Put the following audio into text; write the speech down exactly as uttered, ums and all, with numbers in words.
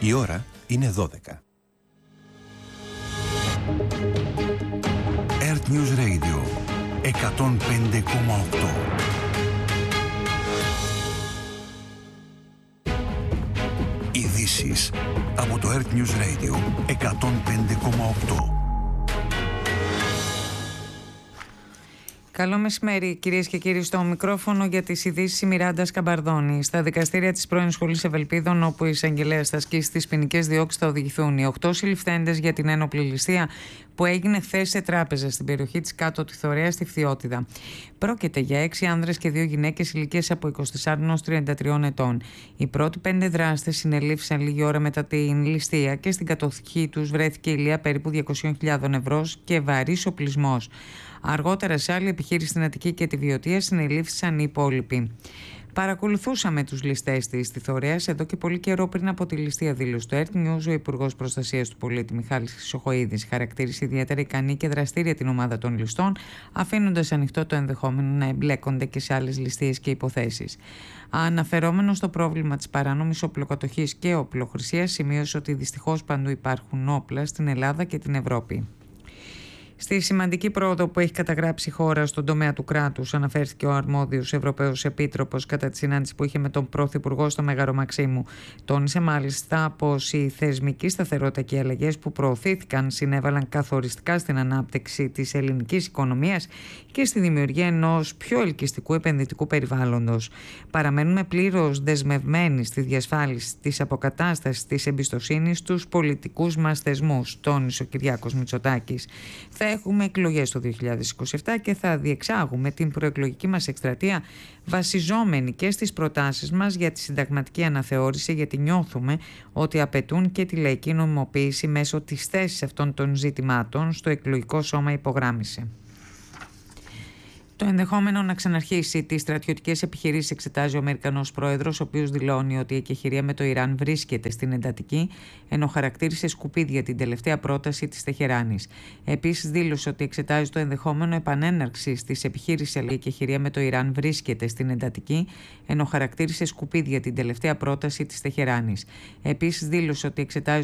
Η ώρα είναι δώδεκα. Earth News Radio εκατόν πέντε κόμμα οκτώ. Ειδήσεις από το Earth News Radio εκατόν πέντε κόμμα οκτώ. Καλό μεσημέρι, κυρίες και κύριοι. Στο μικρόφωνο για τις ειδήσεις η Μιράντα Σκαμπαρδόνη. Στα δικαστήρια της πρώην Σχολής Ευελπίδων, όπου η εισαγγελέας θα ασκήσει τις ποινικές διώξεις, θα οδηγηθούν οι οκτώ συλληφθέντες για την ένοπλη ληστεία που έγινε χθες σε τράπεζα στην περιοχή της Κάτω Τιθωρέας στη Φθιώτιδα. Πρόκειται για έξι άνδρες και δύο γυναίκες ηλικίας από είκοσι τεσσάρων έως τριάντα τριών ετών. Οι πρώτοι πέντε δράστες συνελήφθησαν λίγη ώρα μετά την ληστεία και στην κατοχή τους βρέθηκε ηλία περίπου διακόσιες χιλιάδες ευρώ και βαρύς οπλισμός. Αργότερα, σε άλλη επιχείρηση στην Αττική και τη Βιωτία, συνελήφθησαν οι υπόλοιποι. Παρακολουθούσαμε τους ληστές της Τιθωρέας εδώ και πολύ καιρό πριν από τη ληστεία, δήλωσε στο Earth News ο Υπουργός Προστασίας του Πολίτη Μιχάλης Χρυσοχοΐδης. Χαρακτήρισε ιδιαίτερα ικανή και δραστήρια την ομάδα των ληστών, αφήνοντας ανοιχτό το ενδεχόμενο να εμπλέκονται και σε άλλες ληστείες και υποθέσεις. Αναφερόμενο στο πρόβλημα της παράνομης οπλοκατοχής και οπλοχρησίας, σημείωσε ότι δυστυχώς παντού υπάρχουν όπλα στην Ελλάδα και την Ευρώπη. Στη σημαντική πρόοδο που έχει καταγράψει η χώρα στον τομέα του κράτους, αναφέρθηκε ο αρμόδιος Ευρωπαίος Επίτροπος κατά τη συνάντηση που είχε με τον Πρωθυπουργό στο Μέγαρο Μαξίμου. Τόνισε μάλιστα πως η θεσμική σταθερότητα και οι αλλαγές που προωθήθηκαν συνέβαλαν καθοριστικά στην ανάπτυξη της ελληνικής οικονομίας και στη δημιουργία ενός πιο ελκυστικού επενδυτικού περιβάλλοντος. Παραμένουμε πλήρως δεσμευμένοι στη διασφάλιση της αποκατάστασης της εμπιστοσύνης στους πολιτικούς μας θεσμούς, τόνισε ο Κυριάκος Μητσοτάκης. Θα έχουμε εκλογές το δύο χιλιάδες είκοσι επτά και θα διεξάγουμε την προεκλογική μας εκστρατεία βασιζόμενη και στις προτάσεις μας για τη συνταγματική αναθεώρηση, γιατί νιώθουμε ότι απαιτούν και τη λαϊκή νομιμοποίηση μέσω της θέσης αυτών των ζητημάτων στο εκλογικό σώμα, υπογράμμισε. Το ενδεχόμενο να ξαναρχίσει τις στρατιωτικές επιχειρήσεις εξετάζει ο Αμερικανός πρόεδρος, ο οποίος δηλώνει ότι η εκεχηρία με το Ιράν βρίσκεται στην εντατική, ενώ χαρακτήρισε σκουπίδια την τελευταία πρόταση της Τεχεράνης. Επίσης, δήλωσε ότι εξετάζει το ενδεχόμενο επανέναρξης της επιχείρησης, αλλά η εκεχηρία με το Ιράν βρίσκεται στην εντατική, ενώ χαρακτήρισε σκουπίδια την τελευταία πρόταση της Τεχεράνης. Επίσης, δήλωσε ότι εξετάζει